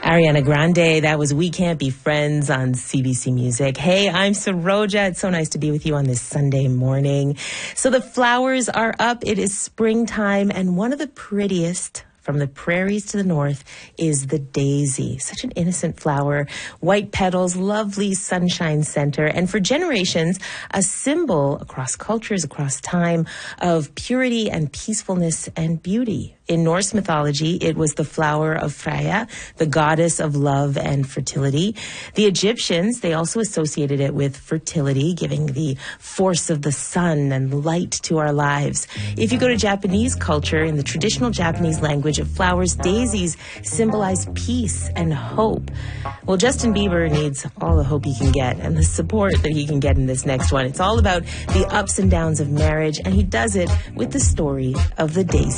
Ariana Grande, that was We Can't Be Friends on CBC Music. Hey, I'm Saroja. It's so nice to be with you on this Sunday morning. So the flowers are up. It is springtime, and one of the prettiest from the prairies to the north is the daisy. Such an innocent flower, white petals, lovely sunshine center, and for generations, a symbol across cultures, across time of purity and peacefulness and beauty. In Norse mythology, it was the flower of Freya, the goddess of love and fertility. The Egyptians, they also associated it with fertility, giving the force of the sun and light to our lives. If you go to Japanese culture, in the traditional Japanese language of flowers, daisies symbolize peace and hope. Well, Justin Bieber needs all the hope he can get and the support that he can get in this next one. It's all about the ups and downs of marriage, and he does it with the story of the daisy.